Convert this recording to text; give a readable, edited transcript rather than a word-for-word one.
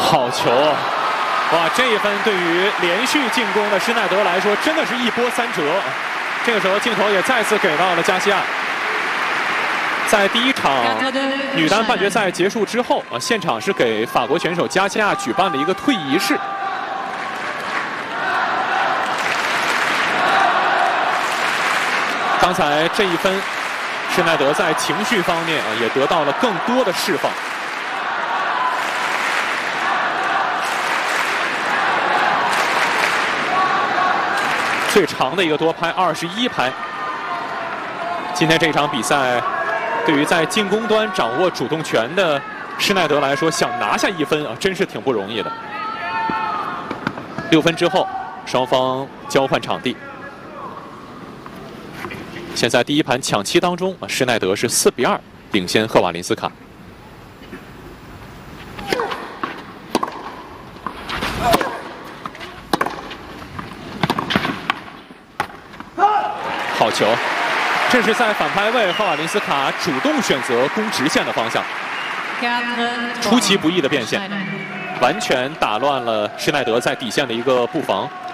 好球啊！哇，这一分对于连续进攻的施耐德来说，真的是一波三折。这个时候镜头也再次给到了加西亚。在第一场女单半决赛结束之后，现场是给法国选手加西亚举办了一个退役式。刚才这一分，施耐德在情绪方面也得到了更多的释放。最长的一个多拍21拍。今天这场比赛，对于在进攻端掌握主动权的施耐德来说，想拿下一分真是挺不容易的。6分之后，双方交换场地。现在第一盘抢七当中，施耐德是4比2领先赫瓦林斯卡。好球！这是在反拍位，赫瓦林斯卡主动选择攻直线的方向，出其不意的变线，完全打乱了施耐德在底线的一个布防。